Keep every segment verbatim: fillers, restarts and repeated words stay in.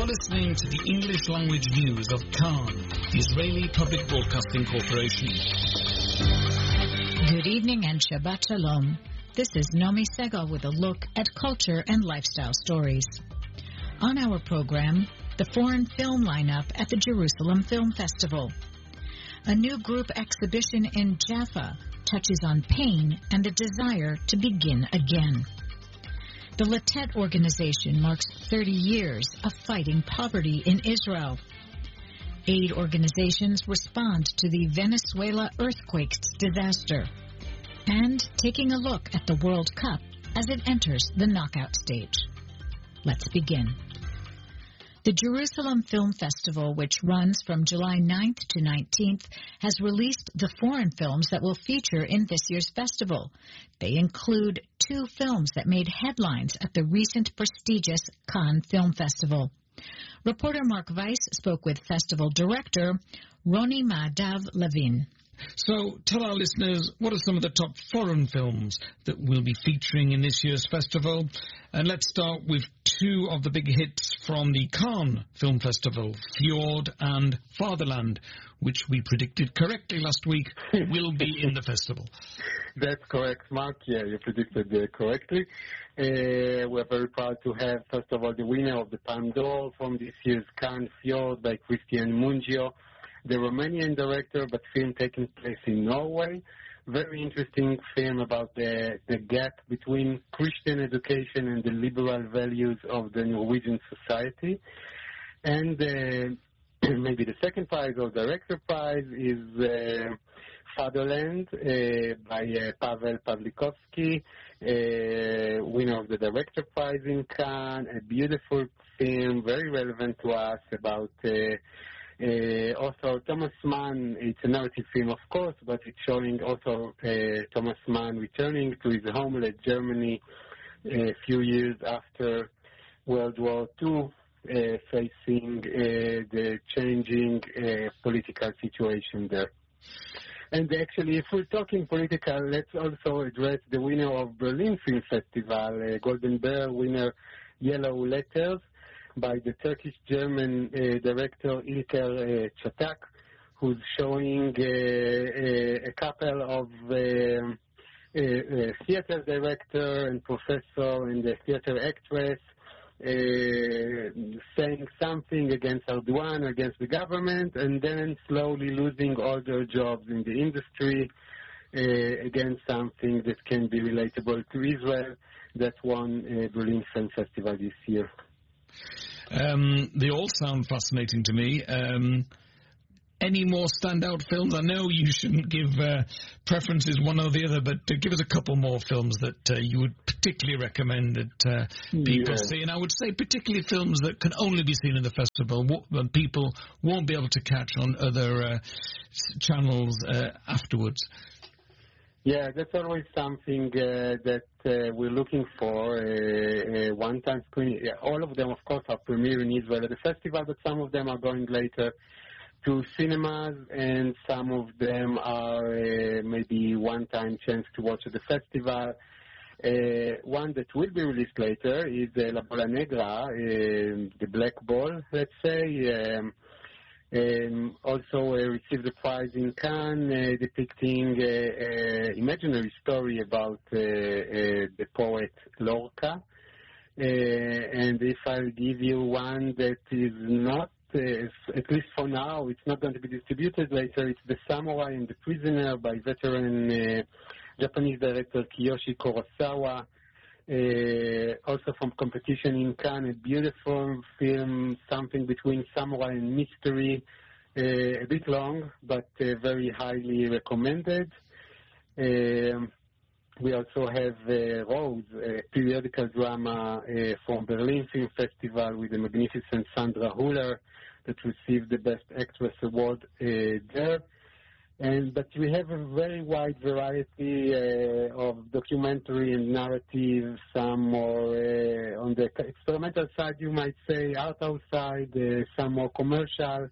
listening to the English language news of Khan, the Israeli Public Broadcasting Corporation. Good evening and Shabbat Shalom. This is Nomi Segal with a look at culture and lifestyle stories. On our program, the foreign film lineup at the Jerusalem Film Festival. A new group exhibition in Jaffa touches on pain and the desire to begin again. The Latet organization marks thirty years of fighting poverty in Israel. Aid organizations respond to the Venezuela earthquake disaster. And taking a look at the World Cup as it enters the knockout stage. Let's begin. The Jerusalem Film Festival, which runs from July ninth to nineteenth, has released the foreign films that will feature in this year's festival. They include two films that made headlines at the recent prestigious Cannes Film Festival. Reporter Mark Weiss spoke with festival director Roni Madav Levin. So tell our listeners, what are some of the top foreign films that will be featuring in this year's festival? And let's start with two of the big hits from the Cannes Film Festival, Fjord and Fatherland, which we predicted correctly last week will be in the festival. That's correct, Mark. Yeah, you predicted uh, correctly. Uh, we're very proud to have, first of all, the winner of the Palme d'Or from this year's Cannes, Fjord, by Christian Mungiu. The Romanian director, but film taking place in Norway. Very interesting film about the, the gap between Christian education and the liberal values of the Norwegian society. And uh, maybe the second prize or director prize is uh, Fatherland uh, by uh, Pavel Pawlikowski, uh, winner of the director prize in Cannes. A beautiful film, very relevant to us about uh, Uh, also, Thomas Mann, it's a narrative film, of course, but it's showing also uh, Thomas Mann returning to his homeland, Germany, a few years after World War Two, uh, facing uh, the changing uh, political situation there. And actually, if we're talking political, let's also address the winner of Berlin Film Festival, uh, Golden Bear winner, Yellow Letters, by the Turkish-German uh, director Ilker uh, Çatak, who's showing uh, uh, a couple of uh, uh, theater director and professor and a theater actress uh, saying something against Erdogan, against the government, and then slowly losing all their jobs in the industry. Uh, again, something that can be relatable to Israel that won uh, Berlin Film Festival this year. Um, they all sound fascinating to me. Um, any more standout films? I know you shouldn't give uh, preferences one or the other, but uh, give us a couple more films that uh, you would particularly recommend that uh, people yeah. see. And I would say particularly films that can only be seen in the festival, and people won't be able to catch on other uh, channels uh, afterwards. Yeah, that's always something uh, that uh, we're looking for, uh, uh, one-time screening. Yeah, all of them, of course, are premiering in Israel at the festival, but some of them are going later to cinemas, and some of them are uh, maybe one-time chance to watch at the festival. Uh, one that will be released later is uh, La Bola Negra, uh, the Black Ball, let's say. Um, Um, also uh, received a prize in Cannes, uh, depicting an imaginary story about uh, uh, the poet Lorca. Uh, and if I'll give you one that is not, uh, at least for now, it's not going to be distributed later, it's The Samurai and the Prisoner by veteran uh, Japanese director Kiyoshi Kurosawa. Uh, also from competition in Cannes, a beautiful film, something between samurai and mystery, uh, a bit long, but uh, very highly recommended. Um, we also have uh, Rose, a periodical drama uh, from Berlin Film Festival with the magnificent Sandra Huller that received the Best Actress Award uh, there. And but we have a very wide variety uh, of documentary and narrative, some more uh, on the experimental side, you might say, art house side, uh, some more commercial.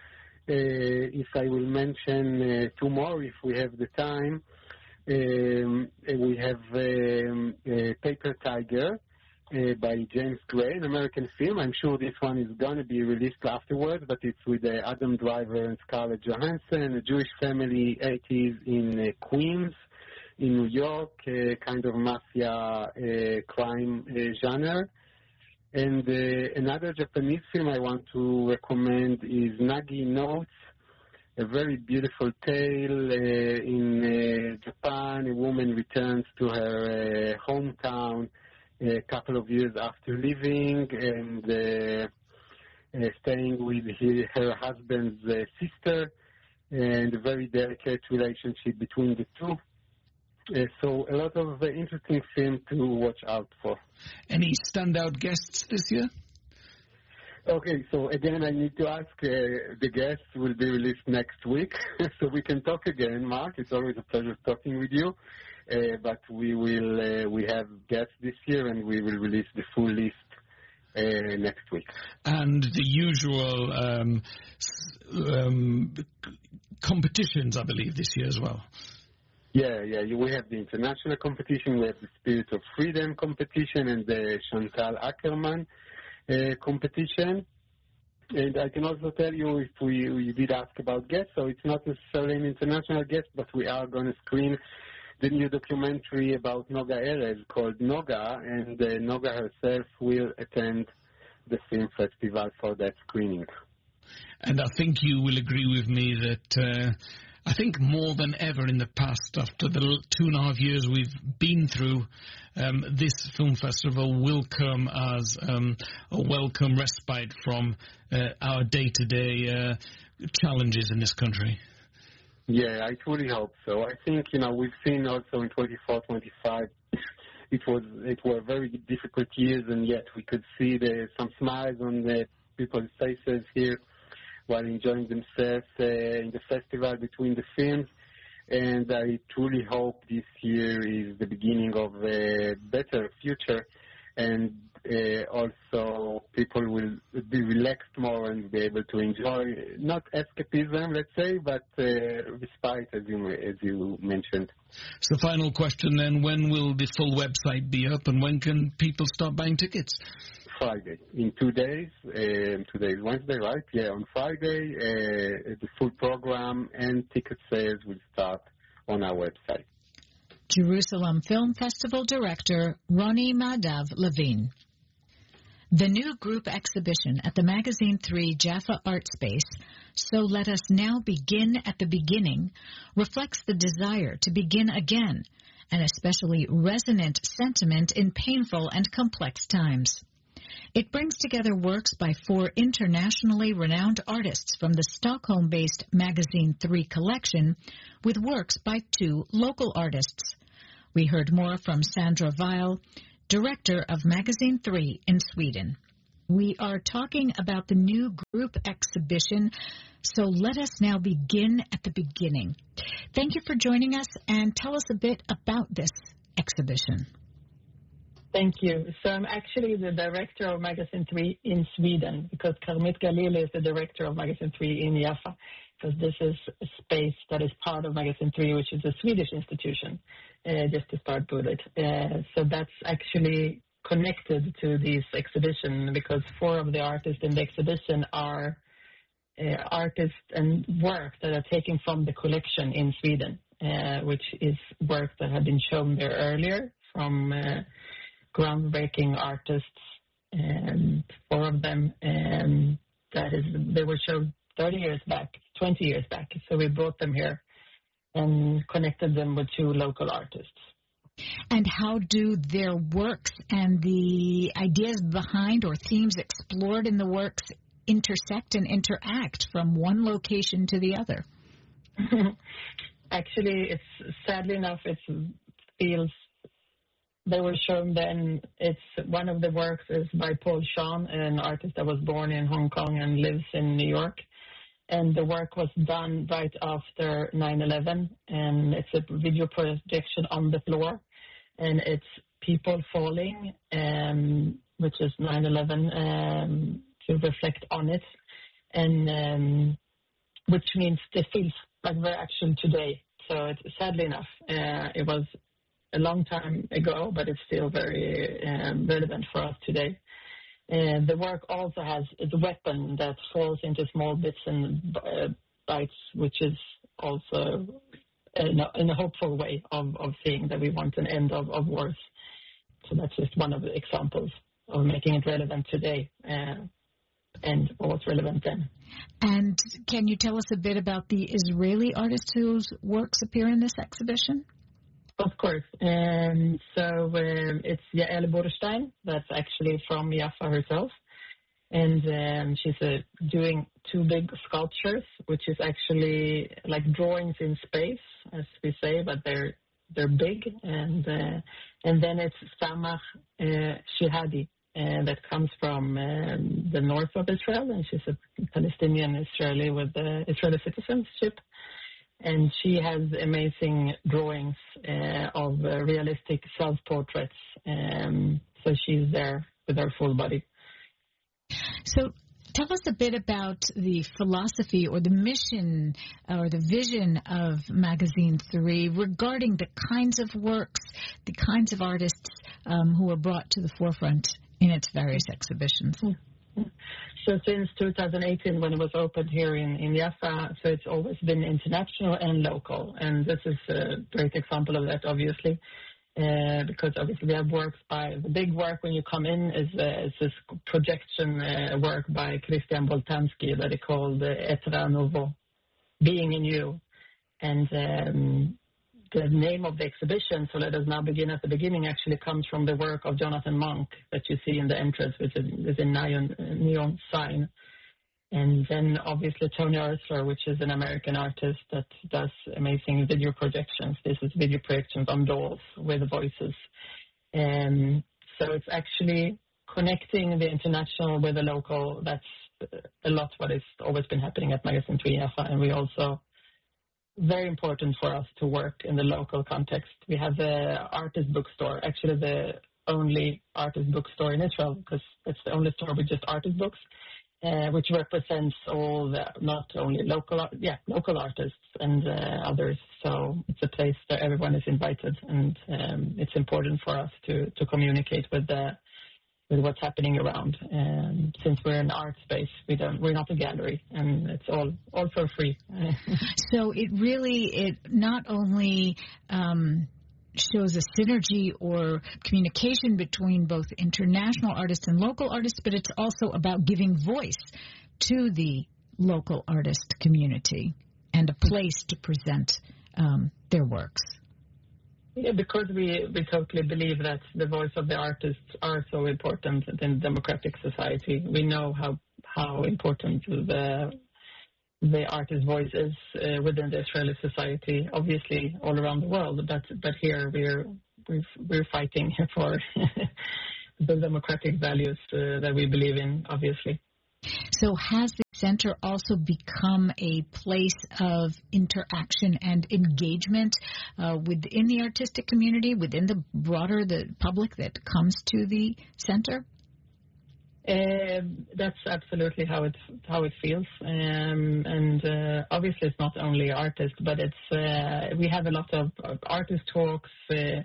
Uh, if I will mention uh, two more, if we have the time, um, we have um, uh, Paper Tiger, uh, by James Gray, an American film. I'm sure this one is going to be released afterwards, but it's with uh, Adam Driver and Scarlett Johansson, a Jewish family, eighties in uh, Queens, in New York, uh, kind of mafia uh, crime uh, genre. And uh, another Japanese film I want to recommend is Nagi Notes, a very beautiful tale. Uh, in uh, Japan, a woman returns to her uh, hometown a couple of years after leaving and uh, uh, staying with his, her husband's uh, sister, and a very delicate relationship between the two. Uh, so a lot of uh, interesting films to watch out for. Any standout guests this year? Okay, so again, I need to ask, uh, the guests will be released next week, so we can talk again, Mark. It's always a pleasure talking with you. Uh, but we will, uh, we have guests this year, and we will release the full list uh, next week. And the usual um, um, competitions, I believe, this year as well. Yeah, yeah. We have the international competition, we have the Spirit of Freedom competition, and the Chantal Ackerman uh, competition. And I can also tell you, if we, we did ask about guests, so it's not necessarily an international guest, but we are going to screen the new documentary about Noga Erez called Noga, and uh, Noga herself will attend the film festival for that screening. And I think you will agree with me that uh, I think more than ever in the past, after the two and a half years we've been through, um, this film festival will come as um, a welcome respite from uh, our day-to-day uh, challenges in this country. Yeah, I truly hope so. I think, you know, we've seen also in twenty-four, twenty-five, it was it were very difficult years, and yet we could see the, some smiles on the people's faces here while enjoying themselves uh, in the festival between the films. And I truly hope this year is the beginning of a better future, and uh, also people will be relaxed more and be able to enjoy, not escapism, let's say, but uh, respite, as you, as you mentioned. So the final question then, when will the full website be up, and when can people start buying tickets? Friday, in two days. Um, today is Wednesday, right? Yeah, on Friday, uh, the full program and ticket sales will start on our website. Jerusalem Film Festival Director Ronnie Madav Levine. The new group exhibition at the Magazine three Jaffa Art Space, So Let Us Now Begin at the Beginning, reflects the desire to begin again, an especially resonant sentiment in painful and complex times. It brings together works by four internationally renowned artists from the Stockholm-based Magazine three collection with works by two local artists. We heard more from Sandra Weil, director of Magazine three in Sweden. We are talking about the new group exhibition, So Let Us Now Begin at the Beginning. Thank you for joining us, and tell us a bit about this exhibition. Thank you. So I'm actually the director of Magazine three in Sweden, because Karmit Galil is the director of Magazine three in Jaffa, because this is a space that is part of Magazine three, which is a Swedish institution, uh, just to start with it. Uh, so that's actually connected to this exhibition, because four of the artists in the exhibition are uh, artists and work that are taken from the collection in Sweden, uh, which is work that had been shown there earlier from uh, groundbreaking artists, and four of them, and that is, they were shown thirty years back, twenty years back. So we brought them here and connected them with two local artists. And how do their works and the ideas behind or themes explored in the works intersect and interact from one location to the other? Actually, it's sadly enough, it feels. They were shown then, it's one of the works is by Paul Sean, an artist that was born in Hong Kong and lives in New York. And the work was done right after nine eleven, and it's a video projection on the floor. And it's people falling, um, which is nine eleven, um, to reflect on it. And um, which means it feels like very actual today. So it's, sadly enough, uh, it was a long time ago, but it's still very um, relevant for us today. And the work also has a weapon that falls into small bits and uh, bites, which is also in a, in a hopeful way of, of seeing that we want an end of, of wars. So that's just one of the examples of making it relevant today uh, and what's relevant then. And can you tell us a bit about the Israeli artist whose works appear in this exhibition? Of course. Um, so um, it's Yael Borstein, that's actually from Jaffa herself. And um, she's uh, doing two big sculptures, which is actually like drawings in space, as we say, but they're they're big. And uh, and then it's Samach uh, Shihadi, uh, that comes from um, the north of Israel, and she's a Palestinian Israeli with uh, Israeli citizenship. And she has amazing drawings uh, of uh, realistic self-portraits. Um, so she's there with her full body. So tell us a bit about the philosophy or the mission or the vision of Magazine three regarding the kinds of works, the kinds of artists um, who are brought to the forefront in its various exhibitions. So since two thousand eighteen, when it was opened here in, in Jaffa, so it's always been international and local. And this is a great example of that, obviously, uh, because obviously we have works by, the big work when you come in is, uh, is this projection uh, work by Christian Boltanski that is called uh, Etra Novo, Being in You. And um, the name of the exhibition, so let us now begin at the beginning, actually comes from the work of Jonathan Monk that you see in the entrance with a, with a neon, neon sign. And then obviously Tony Ersler, which is an American artist that does amazing video projections. This is video projections on dolls with voices. And so it's actually connecting the international with the local. That's a lot what has always been happening at Magazine three Jaffa. And we also very important for us to work in the local context. We have the artist bookstore, actually the only artist bookstore in Israel, because it's the only store with just artist books, uh, which represents all the, not only local, yeah, local artists and uh, others. So it's a place that everyone is invited, and um, it's important for us to, to communicate with the with what's happening around. And since we're an art space, we don't, we're not a gallery, and it's all, all for free. So it really, it not only um, shows a synergy or communication between both international artists and local artists, but it's also about giving voice to the local artist community and a place to present um, their works. Yeah, because we, we totally believe that the voice of the artists are so important in democratic society. We know how how important the the artist voice is uh, within the Israeli society. Obviously, all around the world, but but here we're we're, we're fighting for the democratic values uh, that we believe in. Obviously. So has the center also become a place of interaction and engagement uh, within the artistic community, within the broader the public that comes to the center? Uh, that's absolutely how it how it feels, um, and uh, obviously it's not only artists, but it's uh, we have a lot of artist talks. Uh,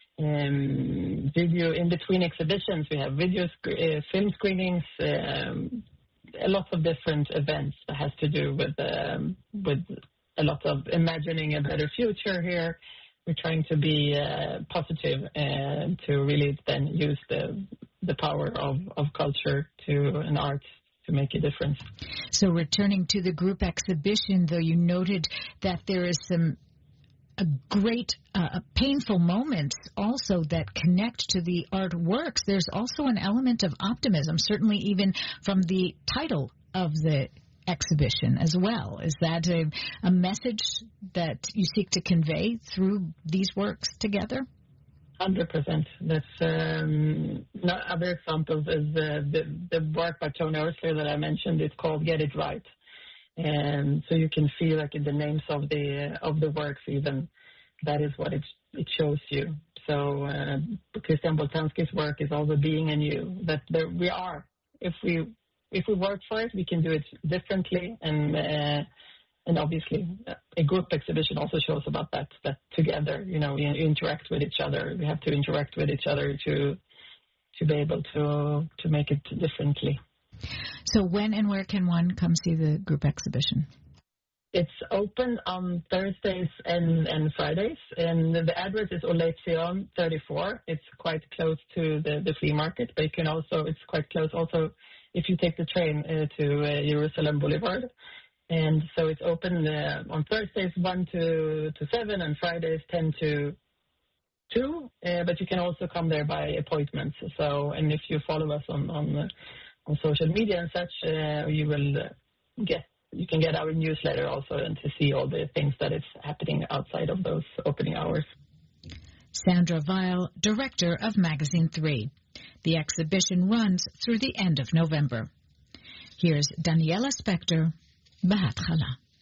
um, video in between exhibitions, we have video sc- uh, film screenings. Um, a lot of different events that has to do with um, with a lot of imagining a better future here. We're trying to be uh, positive and to really then use the the power of, of culture to and art to make a difference. So returning to the group exhibition, though, you noted that there is some a great uh, painful moments also that connect to the artworks. There's also an element of optimism, certainly even from the title of the exhibition as well. Is that a, a message that you seek to convey through these works together? one hundred percent. That's um, other examples is the, the, the work by Tony Ersler that I mentioned. It's called Get It Right. And so you can feel like in the names of the of the works even, that is what it it shows you. So uh, Christian Boltanski's work is also Being in You, that there we are. If we if we work for it, we can do it differently and uh, and obviously a group exhibition also shows about that, that together, you know, we interact with each other. We have to interact with each other to to be able to to make it differently. So when and where can one come see the group exhibition? It's open on Thursdays and, and Fridays, and the address is Olei Zion thirty-four. It's quite close to the, the flea market, but you can also, it's quite close also if you take the train uh, to uh, Jerusalem Boulevard. And so it's open uh, on Thursdays one to, to seven and Fridays ten to two, uh, but you can also come there by appointment. So, and if you follow us on, on, uh, on social media and such, uh, you will uh, get You can get our newsletter also and to see all the things that is happening outside of those opening hours. Sandra Weil, director of Magazine three. The exhibition runs through the end of November. Here's Daniela Spector, Bahat Chala.